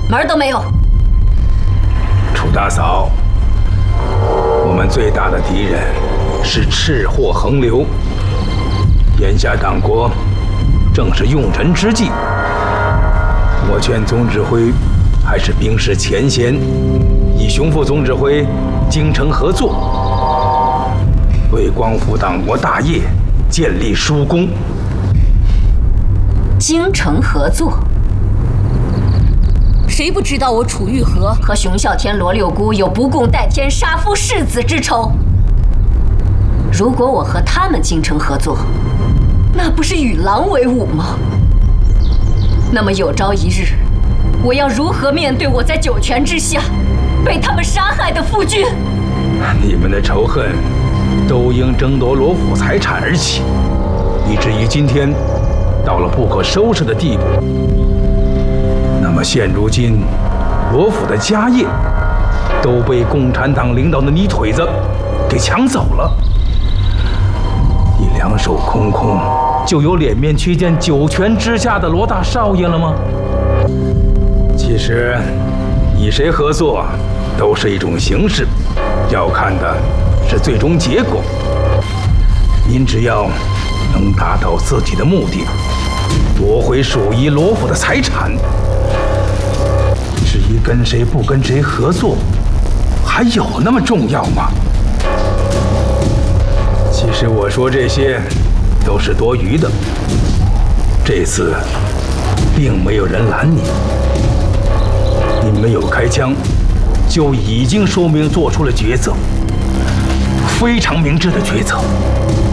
门儿都没有。 楚大嫂，我们最大的敌人是赤货横流。眼下党国正是用人之际，我劝总指挥还是冰释前嫌，与熊副总指挥精诚合作，为光复党国大业建立殊功。 精诚合作？谁不知道我楚玉和和熊啸天、罗六姑有不共戴天、杀夫弑子之仇？如果我和他们精诚合作，那不是与狼为伍吗？那么有朝一日，我要如何面对我在九泉之下被他们杀害的夫君？ 你们的仇恨都因争夺罗府财产而起，以至于今天到了不可收拾的地步。那么现如今，罗府的家业都被共产党领导的泥腿子给抢走了，你两手空空，就有脸面去见九泉之下的罗大少爷了吗？其实，与谁合作都是一种形式，要看的是最终结果。您只要能达到自己的目的，夺回属于罗府的财产，至于跟谁不跟谁合作，还有那么重要吗？其实我说这些都是多余的。这次并没有人拦你，你没有开枪，就已经说明做出了抉择，非常明智的抉择。